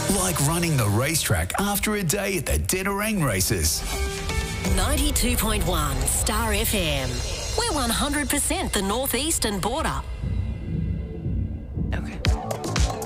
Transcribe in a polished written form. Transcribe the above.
Like running the racetrack after a day at the Denerang races. 92.1 Star FM. We're 100% the northeastern border.